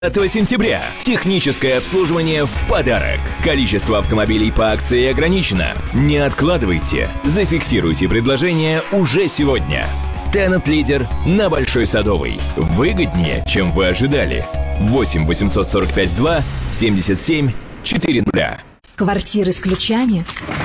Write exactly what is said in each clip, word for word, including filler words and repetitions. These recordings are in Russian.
пятого сентября. Техническое обслуживание в подарок. Количество автомобилей по акции ограничено. Не откладывайте. Зафиксируйте предложение уже сегодня. Tenant Лидер на Большой Садовой. Выгоднее, чем вы ожидали. восемь восемьсот сорок пять два семьдесят семь четыреста. Квартиры с ключами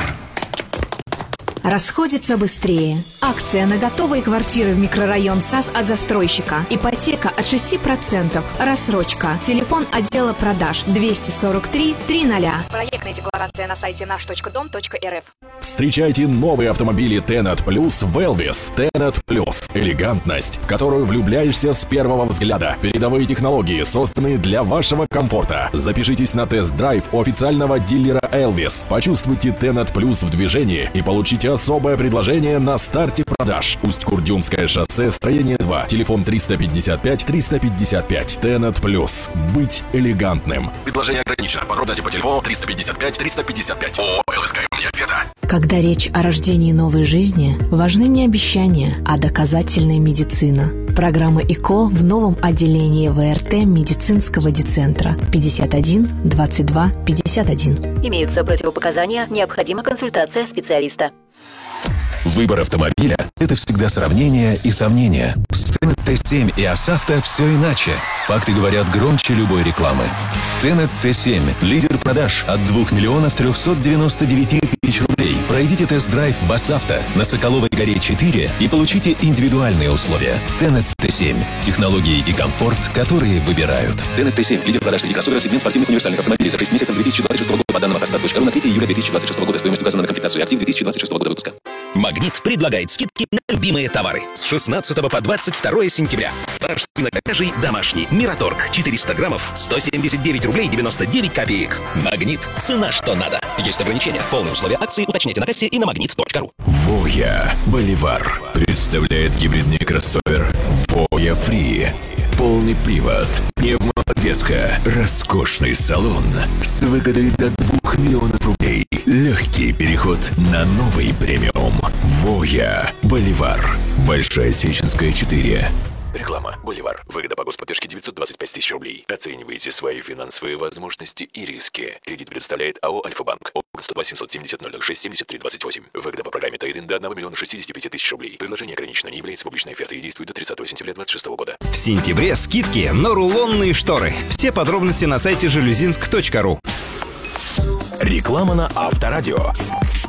расходится быстрее. Акция на готовые квартиры в микрорайон САС от застройщика. Ипотека от шести процентов. Рассрочка. Телефон отдела продаж двести сорок три триста. Проектная декларация на сайте наш точка дом точка эр эф. Встречайте новые автомобили Tenant Plus в Elvis. Tenant Plus. Элегантность, в которую влюбляешься с первого взгляда. Передовые технологии, созданные для вашего комфорта. Запишитесь на тест-драйв у официального дилера Elvis. Почувствуйте Tenant Plus в движении и получите особое предложение на старте продаж. Усть-Курдюмское шоссе, строение два. Телефон триста пятьдесят пять триста пятьдесят пять. Tenant Plus. Быть элегантным. Предложение ограничено. Подробности по телефону триста пятьдесят пять триста пятьдесят пять. ООО «эл эс ка Фета». Когда речь о рождении новой жизни, важны не обещания, а доказательная медицина. Программа ИКО в новом отделении ВРТ медицинского дицентра пятьдесят один двадцать два пятьдесят один. Имеются противопоказания, необходима консультация специалиста. Выбор автомобиля – это всегда сравнение и сомнения. С Tenant Т семь и ОСАВТО все иначе. Факты говорят громче любой рекламы. Tenant Т семь – лидер продаж от двух миллионов трехсот девяноста девяти тысяч рублей. Пройдите тест-драйв в ОСАВТО на Соколовой горе четыре и получите индивидуальные условия. Tenant Т семь – технологии и комфорт, которые выбирают. Tenant Т семь – лидер продаж среди кроссоверов, сегмент спортивных универсальных автомобилей за шесть месяцев две тысячи двадцать шестого года по данным автостат точка ру на третье июля две тысячи двадцать шестого года. Стоимость указана на комплектацию актив две тысячи двадцать шестого года выпуска. Магнит предлагает скидки на любимые товары с шестнадцатого по двадцать второе сентября. Фарш свиноговяжий домашний Мираторг четыреста граммов сто семьдесят девять рублей девяносто девять копеек. Магнит. Цена что надо. Есть ограничения. Полные условия акции уточняйте на кассе и на магнит точка ру. Воя Боливар представляет гибридный кроссовер Воя Фри. Полный привод, пневмоподвеска, роскошный салон с выгодой до двух миллионов рублей. Легкий переход на новый премиум. Воя Боливар. Большая Сеченская, четыре. Реклама. Боливар. Выгода по господдержке девятьсот двадцать пять тысяч рублей. Оценивайте свои финансовые возможности и риски. Кредит предоставляет АО «Альфа-банк». ОК сто два семьсот семьдесят ноль ноль шесть семьдесят три двадцать восемь. Выгода по программе Трейд-ин до одного миллиона шестидесяти пяти тысяч рублей. Предложение ограничено, не является публичной офертой и действует до тридцатого сентября две тысячи двадцать шестого года. В сентябре скидки на рулонные шторы. Все подробности на сайте жалюзинск точка ру. Реклама на Авторадио.